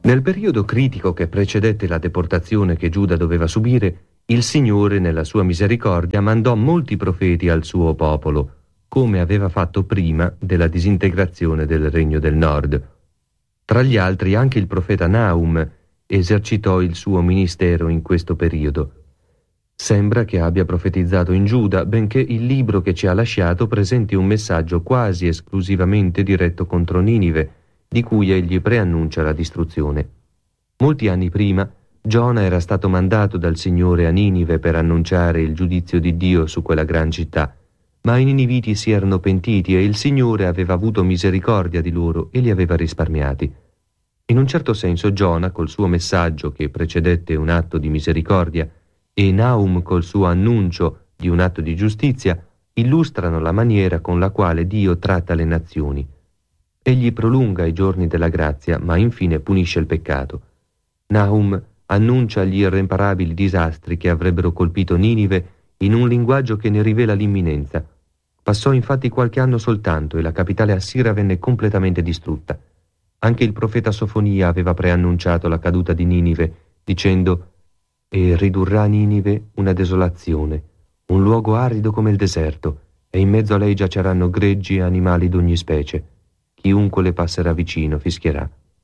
Nel periodo critico che precedette la deportazione che Giuda doveva subire, il Signore, nella sua misericordia, mandò molti profeti al suo popolo, come aveva fatto prima della disintegrazione del Regno del Nord. Tra gli altri anche il profeta Nahum esercitò il suo ministero in questo periodo. Sembra che abbia profetizzato in Giuda, benché il libro che ci ha lasciato presenti un messaggio quasi esclusivamente diretto contro Ninive, di cui egli preannuncia la distruzione. Molti anni prima, Giona era stato mandato dal Signore a Ninive per annunciare il giudizio di Dio su quella gran città, ma i niniviti si erano pentiti e il Signore aveva avuto misericordia di loro e li aveva risparmiati. In un certo senso Giona, col suo messaggio che precedette un atto di misericordia, e Nahum col suo annuncio di un atto di giustizia, illustrano la maniera con la quale Dio tratta le nazioni. Egli prolunga i giorni della grazia, ma infine punisce il peccato. Nahum annuncia gli irreparabili disastri che avrebbero colpito Ninive in un linguaggio che ne rivela l'imminenza. Passò infatti qualche anno soltanto e la capitale assira venne completamente distrutta. Anche il profeta Sofonia aveva preannunciato la caduta di Ninive, dicendo: «E ridurrà Ninive una desolazione, un luogo arido come il deserto, e in mezzo a lei giaceranno greggi e animali d'ogni specie. Chiunque le passerà vicino fischierà».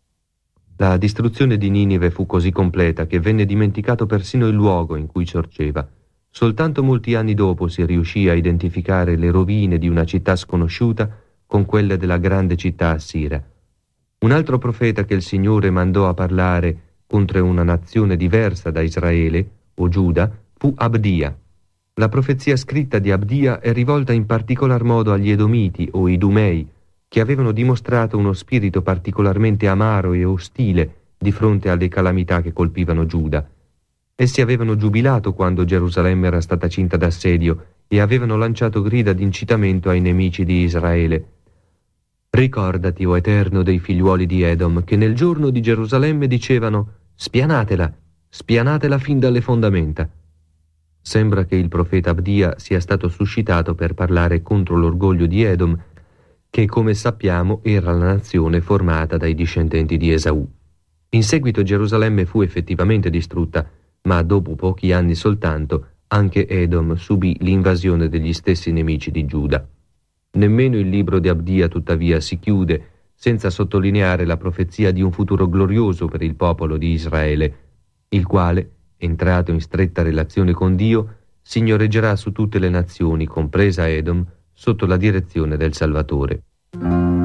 La distruzione di Ninive fu così completa che venne dimenticato persino il luogo in cui sorgeva. Soltanto molti anni dopo si riuscì a identificare le rovine di una città sconosciuta con quelle della grande città assira. Un altro profeta che il Signore mandò a parlare contro una nazione diversa da Israele, o Giuda, fu Abdia. La profezia scritta di Abdia è rivolta in particolar modo agli Edomiti o Idumei, che avevano dimostrato uno spirito particolarmente amaro e ostile di fronte alle calamità che colpivano Giuda. Essi avevano giubilato quando Gerusalemme era stata cinta d'assedio e avevano lanciato grida d'incitamento ai nemici di Israele. «Ricordati, o Eterno, dei figliuoli di Edom, che nel giorno di Gerusalemme dicevano: spianatela, spianatela fin dalle fondamenta». Sembra che il profeta Abdia sia stato suscitato per parlare contro l'orgoglio di Edom, che, come sappiamo, era la nazione formata dai discendenti di Esaù. In seguito Gerusalemme fu effettivamente distrutta, ma dopo pochi anni soltanto anche Edom subì l'invasione degli stessi nemici di Giuda. Nemmeno il libro di Abdia, tuttavia, si chiude senza sottolineare la profezia di un futuro glorioso per il popolo di Israele, il quale, entrato in stretta relazione con Dio, signoreggerà su tutte le nazioni, compresa Edom, sotto la direzione del Salvatore.